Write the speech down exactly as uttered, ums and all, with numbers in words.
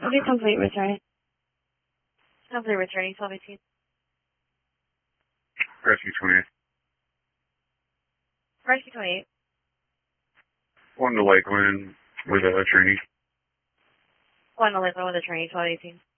Okay, complete returning. Complete returning, twelve eighteen. Rescue twenty-eight. Rescue twenty-eight. One to Lakeland with a trainee. One to Lakeland with a trainee, twelve eighteen.